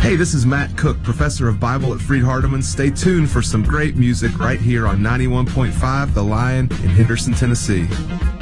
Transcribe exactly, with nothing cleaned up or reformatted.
Hey, this is Matt Cook, professor of Bible at Freed-Hardeman. Stay tuned for some great music right here on ninety-one point five The Lion in Henderson, Tennessee.